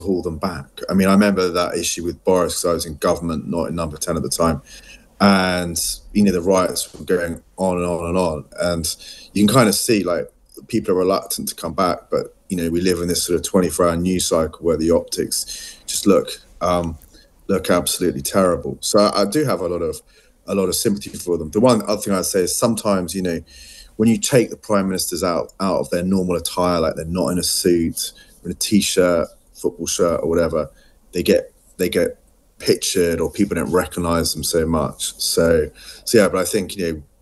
haul them back. I mean, I remember that issue with Boris because I was in government, not in Number 10 at the time. And, the riots were going on and on and on. And you can kind of see, like, people are reluctant to come back. But, we live in this sort of 24-hour news cycle where the optics just look absolutely terrible. So I do have a lot of sympathy for them. The one other thing I'd say is sometimes, when you take the prime ministers out of their normal attire, like they're not in a suit, in a t-shirt, football shirt or whatever, they get pictured or people don't recognize them so much. So yeah, but I think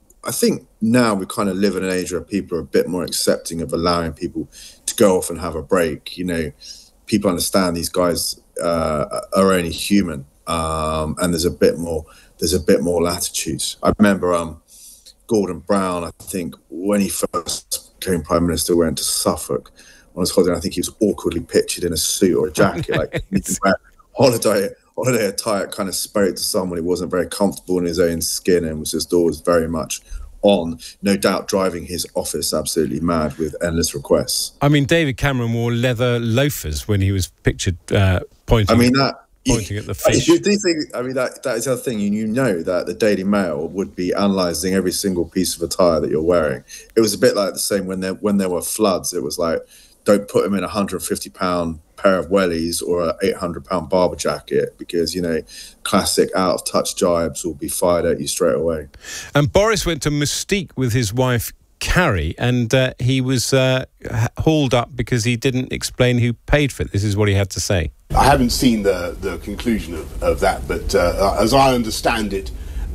now we kind of live in an age where people are a bit more accepting of allowing people to go off and have a break. People understand these guys are only human, and there's a bit more latitude. I remember Gordon Brown, I think when he first became prime minister, went to Suffolk on his holiday. I think he was awkwardly pictured in a suit or a jacket, like holiday attire. Kind of spoke to someone who wasn't very comfortable in his own skin and was just always very much on, no doubt driving his office absolutely mad with endless requests. I mean, David Cameron wore leather loafers when he was pictured pointing at the fish. Do you think, that is the other thing, that the Daily Mail would be analysing every single piece of attire that you're wearing. It was a bit like the same when there were floods. It was like, don't put him in a £150 pair of wellies or an £800 Barber jacket because, classic out-of-touch jibes will be fired at you straight away. And Boris went to Mustique with his wife, Carrie, and he was hauled up because he didn't explain who paid for it. This is what he had to say. I haven't seen the conclusion of that, but as I understand it,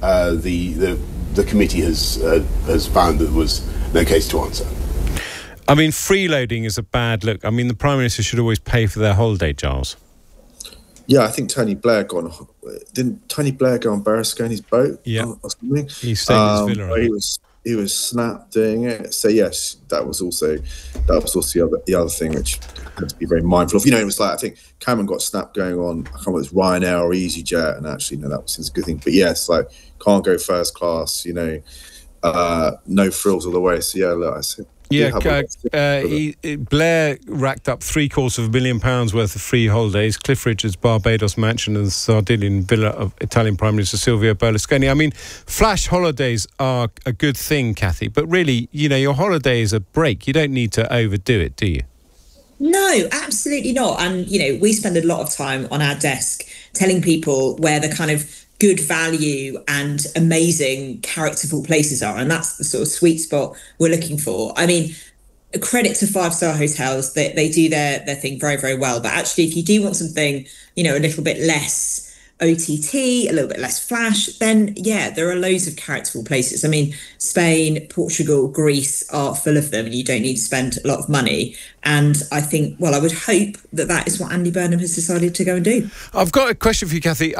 the committee has found that there was no case to answer. I mean, freeloading is a bad look. I mean, the Prime Minister should always pay for their holiday, Giles. Yeah, I think Tony Blair didn't Tony Blair go on Berlusconi's boat? Yeah, or something? He stayed in his villa. He was snap doing it. So yes, that was also the other thing which I had to be very mindful of. It was like, I think Cameron got snap going on, I can't remember if it was Ryanair or EasyJet, and actually no, that was a good thing. But yes, like can't go first class, no frills all the way. So yeah, look, I said. Yeah, Blair racked up £750,000 worth of free holidays. Cliff Richard's Barbados mansion and the Sardinian villa of Italian Prime Minister Silvio Berlusconi. I mean, flash holidays are a good thing, Kathy, but really, your holiday is a break. You don't need to overdo it, do you? No, absolutely not. And, we spend a lot of time on our desk telling people where the kind of good value and amazing characterful places are, and that's the sort of sweet spot we're looking for. I mean, credit to 5-star hotels, they do their thing very, very well, but actually if you do want something a little bit less OTT, a little bit less flash, then yeah, there are loads of characterful places. I mean, Spain, Portugal, Greece are full of them, and you don't need to spend a lot of money. And I think, I would hope that is what Andy Burnham has decided to go and do. I've got a question for you, Kathy.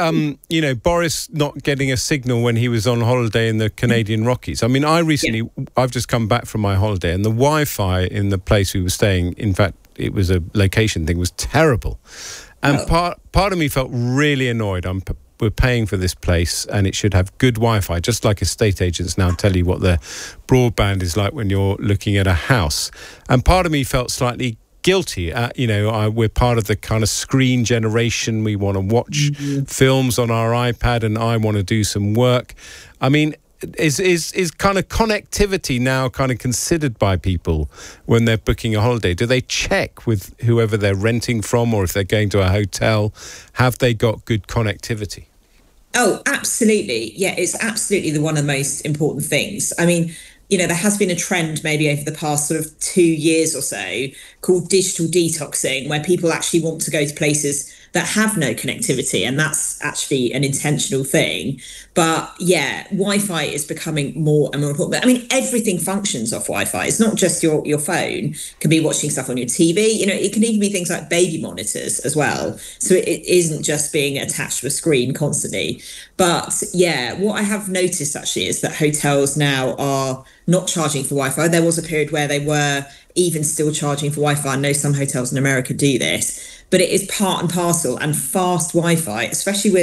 Boris not getting a signal when he was on holiday in the Canadian Rockies. I mean, I've just come back from my holiday, and the Wi-Fi in the place we were staying, in fact, it was a location thing, was terrible. And part of me felt really annoyed. We're paying for this place and it should have good Wi-Fi, just like estate agents now tell you what their broadband is like when you're looking at a house. And part of me felt slightly guilty. We're part of the kind of screen generation. We want to watch films on our iPad and I want to do some work. I mean, is kind of connectivity now kind of considered by people when they're booking a holiday? Do they check with whoever they're renting from, or if they're going to a hotel, have they got good connectivity? Oh, absolutely. Yeah, it's absolutely one of the most important things. I mean, there has been a trend maybe over the past sort of 2 years or so called digital detoxing, where people actually want to go to places that have no connectivity, and that's actually an intentional thing. But yeah, Wi-Fi is becoming more and more important. I mean, everything functions off Wi-Fi. It's not just your phone. It can be watching stuff on your TV. It can even be things like baby monitors as well. So it isn't just being attached to a screen constantly. But yeah, what I have noticed actually is that hotels now are not charging for Wi-Fi. There was a period where they were even still charging for Wi-Fi. I know some hotels in America do this, but it is part and parcel, and fast Wi-Fi, especially with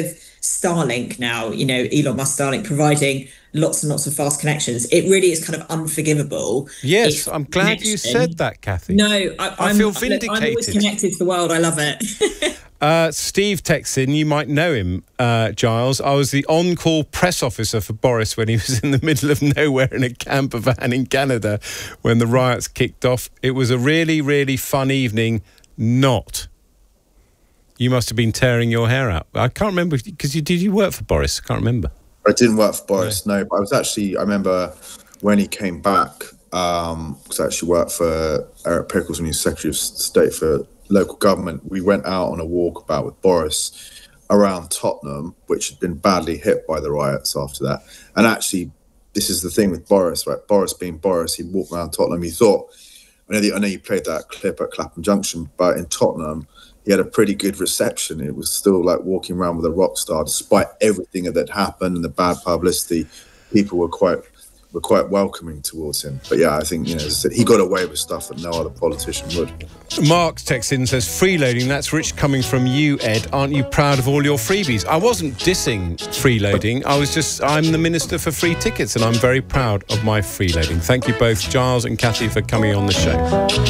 Starlink now, Elon Musk Starlink providing lots and lots of fast connections, it really is kind of unforgivable. Yes, I'm glad you said that, Kathy. No, I feel vindicated. I'm always connected to the world. I love it. Steve texts in, you might know him, Giles. I was the on-call press officer for Boris when he was in the middle of nowhere in a camper van in Canada when the riots kicked off. It was a really, really fun evening. Not. You must have been tearing your hair out. I can't remember, because did you work for Boris? I can't remember. I didn't work for Boris, no. But I remember when he came back, because I actually worked for Eric Pickles when he was Secretary of State for local government. We went out on a walkabout with Boris around Tottenham, which had been badly hit by the riots after that. And actually, this is the thing with Boris, right? Boris being Boris, he'd walk around Tottenham. He thought, I know you played that clip at Clapham Junction, but in Tottenham, he had a pretty good reception. It was still like walking around with a rock star, despite everything that had happened and the bad publicity. People were quite welcoming towards him. But yeah, I think, as I said, he got away with stuff that no other politician would. Mark texts in and says, freeloading, that's rich coming from you, Ed. Aren't you proud of all your freebies? I wasn't dissing freeloading. I'm the Minister for Free Tickets, and I'm very proud of my freeloading. Thank you both, Giles and Kathy, for coming on the show.